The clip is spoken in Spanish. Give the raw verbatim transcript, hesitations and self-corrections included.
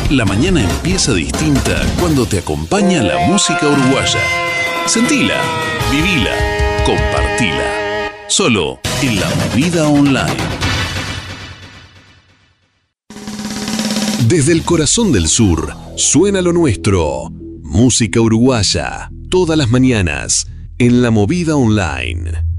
La mañana empieza distinta cuando te acompaña la música uruguaya. Sentila, vivila, compartila. Solo en La Movida Online. Desde el corazón del sur, suena lo nuestro. Música uruguaya, todas las mañanas, en La Movida Online.